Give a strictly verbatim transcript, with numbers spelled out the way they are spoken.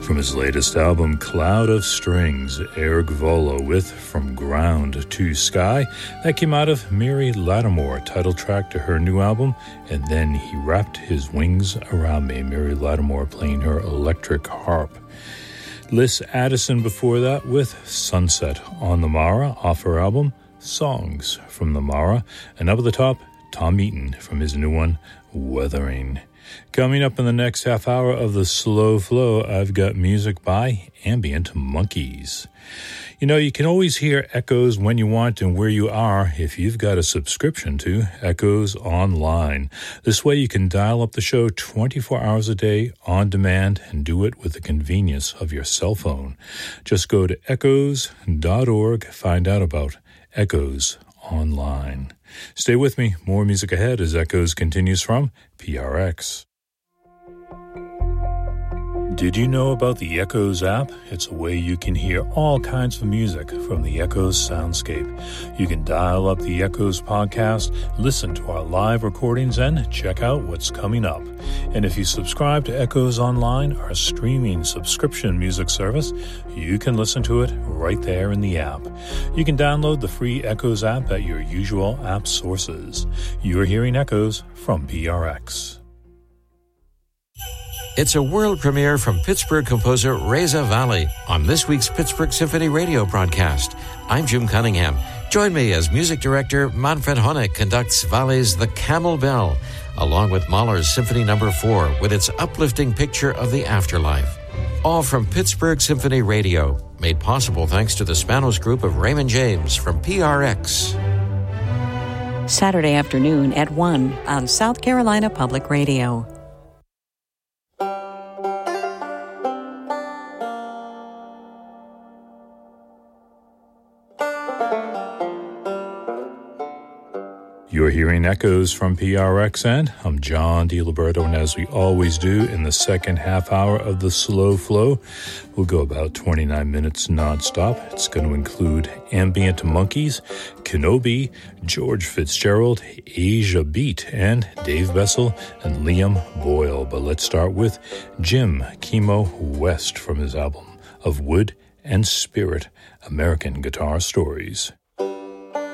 From his latest album, Cloud of Strings, Eric Volo with From Ground to Sky. That came out of Mary Lattimore, title track to her new album, and then He Wrapped His Wings Around Me, Mary Lattimore playing her electric harp. Liz Addison before that with Sunset on the Mara off her album, Songs from the Mara. And up at the top, Tom Eaton from his new one, Weathering. Coming up in the next half hour of the Slow Flow, I've got music by Ambient Monkeys. You know, you can always hear Echoes when you want and where you are if you've got a subscription to Echoes Online. This way you can dial up the show twenty-four hours a day on demand and do it with the convenience of your cell phone. Just go to echoes dot org, find out about Echoes Online. Stay with me. More music ahead as Echoes continues from P R X. Did you know about the Echoes app? It's a way you can hear all kinds of music from the Echoes soundscape. You can dial up the Echoes podcast, listen to our live recordings, and check out what's coming up. And if you subscribe to Echoes Online, our streaming subscription music service, you can listen to it right there in the app. You can download the free Echoes app at your usual app sources. You're hearing Echoes from P R X. It's a world premiere from Pittsburgh composer Reza Valley on this week's Pittsburgh Symphony radio broadcast. I'm Jim Cunningham. Join me as music director Manfred Honeck conducts Valley's The Camel Bell, along with Mahler's Symphony Number four with its uplifting picture of the afterlife. All from Pittsburgh Symphony Radio, made possible thanks to the Spanos Group of Raymond James from P R X. Saturday afternoon at one on South Carolina Public Radio. You're hearing Echoes from P R X, and I'm John DiLiberto, and as we always do in the second half hour of the Slow Flow, we'll go about twenty-nine minutes nonstop. It's going to include Ambient Monkeys, Kenobi, George Fitzgerald, Asia Beat, and Dave Bessel and Liam Boyle. But let's start with Jim Chemo West from his album Of Wood and Spirit, American Guitar Stories.